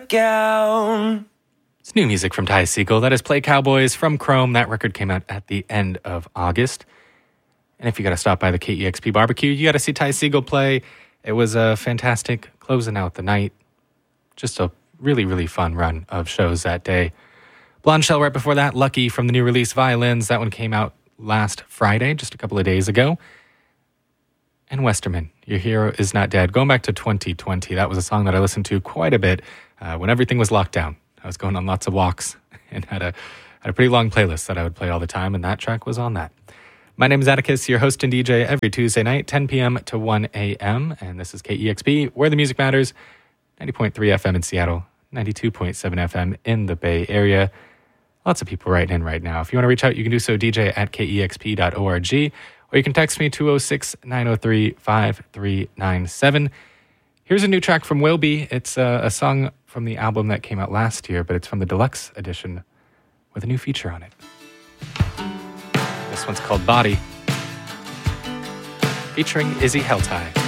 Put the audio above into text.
look out. It's new music from Ty Segall. That is Play Cowboys from Chrome. That record came out at the end of August. And if you got to stop by the KEXP barbecue, you got to see Ty Segall play. It was a fantastic closing out the night. Just a really, really fun run of shows that day. Blonde Shell right before that. Lucky from the new release Violins. That one came out last Friday, just a couple of days ago. And Westerman, Your Hero Is Not Dead. Going back to 2020, that was a song that I listened to quite a bit when everything was locked down. I was going on lots of walks and had a pretty long playlist that I would play all the time, and that track was on that. My name is Atticus, your host and DJ every Tuesday night, 10 p.m. to 1 a.m., and this is KEXP, where the music matters, 90.3 FM in Seattle, 92.7 FM in the Bay Area. Lots of people writing in right now. If you want to reach out, you can do so, DJ at kexp.org, or you can text me 206-903-5397. Here's a new track from Wilby. It's a song from the album that came out last year, but it's from the deluxe edition with a new feature on it. This one's called Body, featuring Izzy Heltai.